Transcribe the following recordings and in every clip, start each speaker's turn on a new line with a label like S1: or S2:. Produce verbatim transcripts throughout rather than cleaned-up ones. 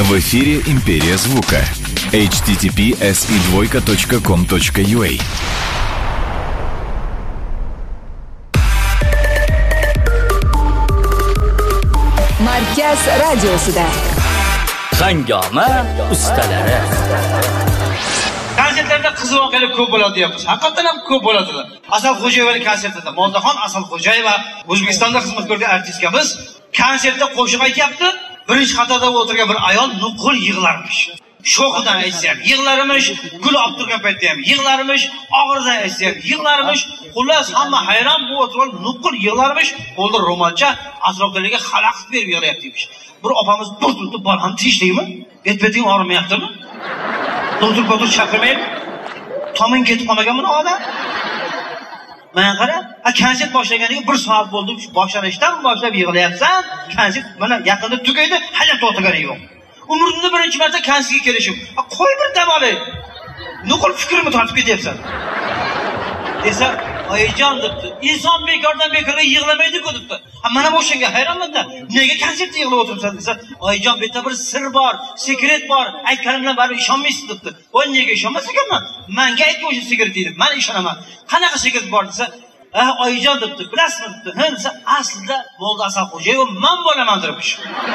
S1: В эфире «Империя звука». эйч ти ти пи эс и двойка точка ком точка ю а.
S2: Markaz radiosida
S3: Hangoma ustalari.
S4: Konsertlarda qiz voqealar ko'p bo'ladi deyapmiz. Haqiqatan ham ko'p bo'ladilar. Asal Xo'jayevaning konsertida Moldaxon Asal Xo'jayeva O'zbekistonda xizmat ko'rgan artistkamiz konsertda qo'shiq aytyapti. Birinchi qatorda o'tirgan bir ayol nuqul yig'larmish. Sho'xidan aytsa ham yig'larmish, gul olib turgan paytda ham yig'larmish, og'ridan aytsa ham yig'larmish. Xullas hamma hayron bu o'tirgan nuqul yig'larmish, qo'lda ro'molcha atrofdagilarga xalaqit berib yig'layaptimish. Bir opamiz bir turtib bolam tinchlikmi? Etbeting og'rimayaptimi? Doktor doktor chaqirmaydi. Tomin ketib qolmaganmi odam? Mana qara, ha konsert boshlaganiga bir soat bo'ldi, boshlanishdan boshlab yig'layapsan. Konsert mana yaqinda tugaydi, hali to'xtagani yo'q. Umrimda birinchi marta konsertga kelishim. Qo'y bir dam olay. Nuqul fikrimni tortib ketyapsan. Desa, oyijon debdi. Inson bekordan bekorga yig'lamaydi-ku debdi. Ha mana o'shanga hayronman-da. Nega konsertda yig'lab o'tiribsan desa, oyijon bu yerda bir sir bor, sekret bor. Aytganim bilan baribir ishonmaysiz debdi. Voy nega ishonmas ekanman? Menga aytgan o'sha sekret edi. Men ishonaman. Qanaqa sekret bor desa, "Ha oyijon debdi. Bilasizmi?" debdi. Ha desa, aslida Molda Asal Xo'jayeva men bo'laman debdi.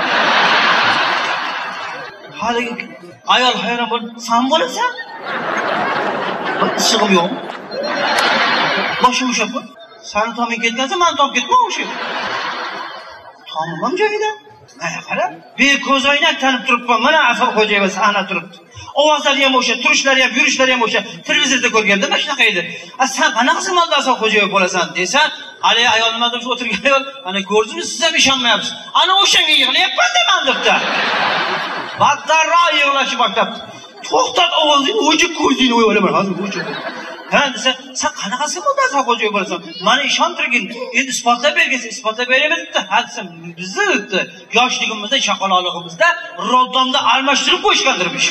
S4: Hali ayol hayron bo'lib, "Sen bo'lasan?" Ishim yo'q. Boshim ushab, "Seni toming ketgansa, men tom ketmam o'sha." Tomim joyida. Mana qara, beko'z oynak tanib turibman. Mana Asal Xo'jayeva sahna turibdi. Ovozlari ham o'sha, turishlari ham, yurishlari ham o'sha. Televizorda ko'rganda mana shunaqa edi. "A sen qanaqasi Molda Asal Xo'jayeva bo'lasan?" desa, hali ayol nima deb o'tirgan ayol, "Ana ko'rdingmi, siz ham ishonmayapsiz. Ana o'shanga yig'layapman deman" debdi. Battarroq yig'lashni boshlabdi. "To'xtat ovozingni, o'chib ko'zingni o'ylayman, hozir o'chib." Ha desa, "Sen qanaqasi Molda Asal Xo'jayeva bo'lasan? Meni ishontirgin. Endi isbotlab bergin, isbotlab beraman" debdi. Ha desam, "Bizni debdi, yoshligimizda, chaqaloqligimizda roddomda almashtirib qo'yishgandirmish."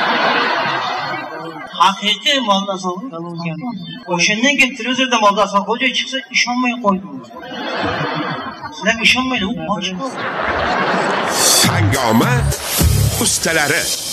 S4: Haqiqiy Molda Asal bo'lgan. O'shandan keyin televizorda Molda Asal Xo'jayeva chiqsa, ishonmay qo'ydim. Sizlar ishonmaydi, u ochiq.
S5: Hangoma ustalari.